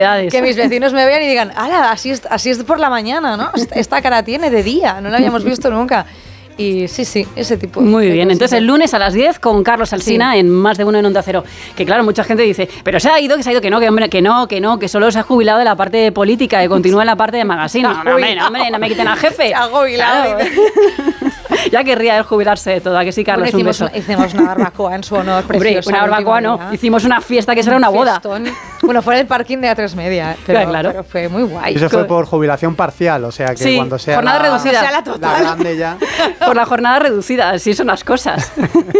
Que mis vecinos me vean y digan, ¡hala! Así es por la mañana, ¿no? Esta cara tiene de día, no la habíamos visto nunca. Y sí, ese tipo. Muy bien, entonces el lunes a las 10 con Carlos Alsina en Más de Uno en Onda Cero. Que claro, mucha gente dice, pero se ha ido, que no, hombre, que no, que solo se ha jubilado de la parte política, que continúa en la parte de magazine. No, hombre, no me quiten al jefe. Se ha jubilado. Claro. Ya querría él jubilarse de todo, ¿a que sí, Carlos? Bueno, hicimos una barbacoa en su honor, precioso. Hombre, una barbacoa no, hicimos una fiesta que eso era una boda. Fiestón. Bueno, fue en el parking de A3 Media, pero fue muy guay. Eso fue por jubilación parcial, o sea que cuando sea jornada reducida. Sea la total. La grande ya. Por la jornada reducida, así son las cosas.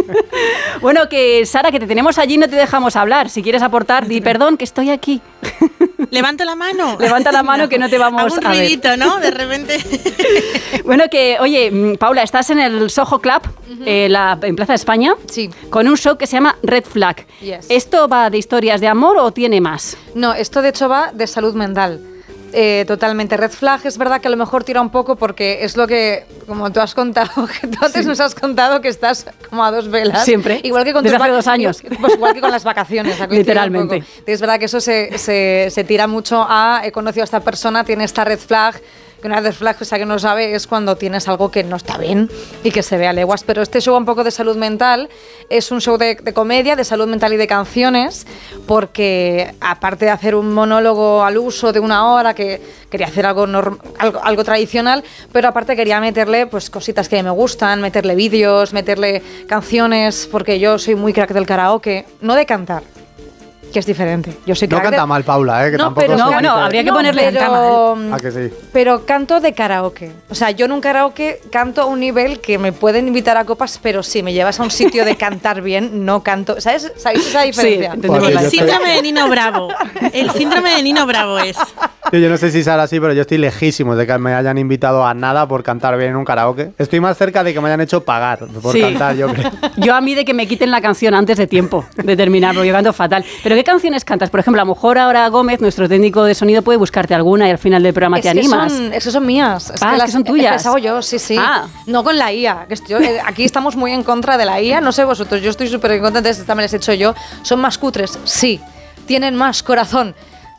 Bueno, que Sara, que te tenemos allí, no te dejamos hablar. Si quieres aportar, di perdón, que estoy aquí. Levanta la mano. Levanta la mano que no te vamos a ver. Un ruidito, ¿no? De repente. Bueno, que, oye, Paula, estás en el Soho Club, en Plaza de España, con un show que se llama Red Flag. Yes. ¿Esto va de historias de amor o tiene más? No, esto de hecho va de salud mental. Totalmente. Red Flag es verdad que a lo mejor tira un poco porque es lo que, como tú has contado, que tú antes nos has contado que estás como a dos velas. Siempre. Igual que con desde hace 2 años. Pues igual que con las vacaciones. Literalmente. Es verdad que eso se tira mucho a he conocido a esta persona, tiene esta red flag. Que una red flag, o sea, que no sabe, es cuando tienes algo que no está bien y que se ve a leguas. Pero este show un poco de salud mental es un show de comedia, de salud mental y de canciones, porque aparte de hacer un monólogo al uso de 1 hora, que quería hacer algo tradicional, pero aparte quería meterle pues cositas que me gustan, meterle vídeos, meterle canciones, porque yo soy muy crack del karaoke, no de cantar, que es diferente. Yo soy no canta mal Paula, que no, tampoco. Pero, no, bueno, habría que ponerle mal. ¿A que sí? Pero canto de karaoke. O sea, yo en un karaoke canto a un nivel que me pueden invitar a copas, pero si me llevas a un sitio de cantar bien, no canto. ¿Sabéis esa diferencia? Sí, el síndrome de Nino Bravo. El síndrome de Nino Bravo es. Yo no sé si Sara sí, pero yo estoy lejísimo de que me hayan invitado a nada por cantar bien en un karaoke. Estoy más cerca de que me hayan hecho pagar por cantar, yo creo. Yo a mí de que me quiten la canción antes de tiempo de terminar, porque yo canto fatal. ¿Pero qué canciones cantas? Por ejemplo, a lo mejor ahora Gómez, nuestro técnico de sonido, puede buscarte alguna y al final del programa te animas. Esas son mías. Es que son tuyas. Las hago yo, sí. No con la IA. Aquí estamos muy en contra de la IA, no sé vosotros, yo estoy súper en contra, entonces también les he hecho yo. ¿Son más cutres? Sí. ¿Tienen más corazón?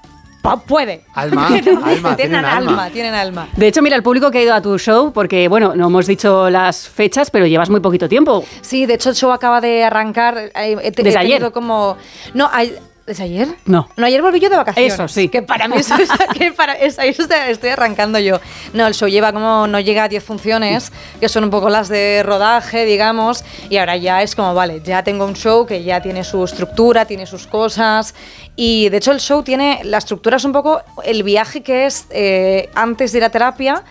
Puede. Tienen alma. De hecho, mira, el público que ha ido a tu show, porque, bueno, no hemos dicho las fechas, pero llevas muy poquito tiempo. Sí, de hecho el show acaba de arrancar. ¿Desde ayer? ¿Desde ayer? No, ayer volví yo de vacaciones. Eso, sí. Que para mí eso estoy arrancando yo. No, el show no llega a 10 funciones, que son un poco las de rodaje, digamos, y ahora ya es como, vale, ya tengo un show que ya tiene su estructura, tiene sus cosas, y de hecho el show tiene, la estructura es un poco el viaje que es antes de ir a terapia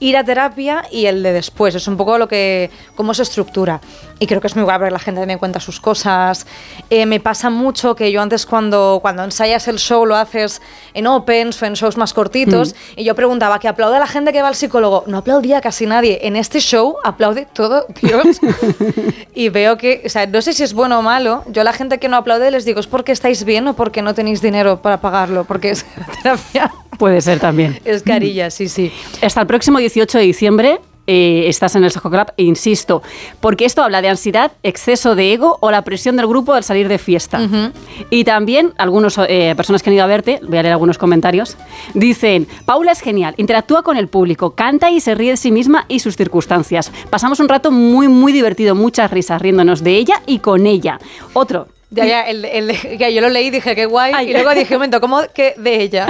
y el de después, es un poco cómo se estructura. Y creo que es muy guay ver la gente me cuenta sus cosas. Me pasa mucho que yo antes cuando ensayas el show lo haces en opens o en shows más cortitos y yo preguntaba que aplaude a la gente que va al psicólogo. No aplaudía casi nadie. En este show aplaude todo Dios. Y veo que, o sea, no sé si es bueno o malo. Yo a la gente que no aplaude les digo, ¿es porque estáis bien o porque no tenéis dinero para pagarlo? Porque es terapia. Puede ser también. Es carilla, sí. Hasta el próximo 18 de diciembre estás en el Soho Club, e insisto, porque esto habla de ansiedad, exceso de ego o la presión del grupo al salir de fiesta. Y también algunas personas que han ido a verte, voy a leer algunos comentarios, dicen, Paula es genial, interactúa con el público, canta y se ríe de sí misma y sus circunstancias. Pasamos un rato muy, muy divertido, muchas risas riéndonos de ella y con ella. Otro. Ya, yo lo leí y dije, qué guay, y luego dije, un momento, ¿cómo que de ella?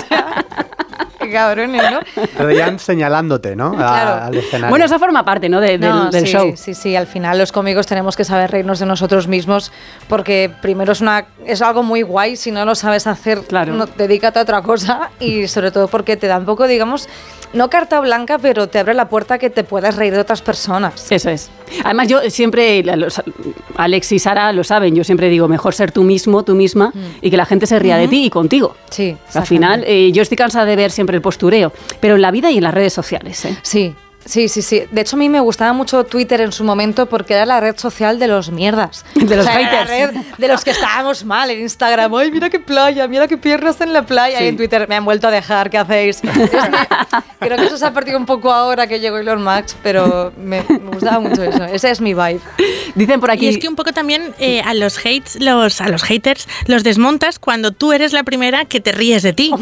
Qué cabrones, ¿no? Reían señalándote, ¿no? Claro. Al escenario. Bueno, eso forma parte, ¿no? del show. Sí, al final los cómicos tenemos que saber reírnos de nosotros mismos porque primero es algo muy guay, si no lo sabes hacer, claro. Dedícate a otra cosa y sobre todo porque te da un poco, digamos, no carta blanca, pero te abre la puerta a que te puedas reír de otras personas. Eso es. Además, yo siempre, Alex y Sara lo saben, yo siempre digo, mejor ser tú mismo, tú misma, y que la gente se ría de ti y contigo. Sí. Al final, yo estoy cansada de ver siempre el postureo, pero en la vida y en las redes sociales. Sí. De hecho, a mí me gustaba mucho Twitter en su momento porque era la red social de los mierdas. De los haters. La red de los que estábamos mal en Instagram. ¡Ay, mira qué playa! ¡Mira qué piernas en la playa! Sí. Y en Twitter me han vuelto a dejar. ¿Qué hacéis? Creo que eso se ha perdido un poco ahora que llegó Elon Musk, pero me gustaba mucho eso. Ese es mi vibe. Dicen por aquí... Y es que un poco también a los haters los desmontas cuando tú eres la primera que te ríes de ti.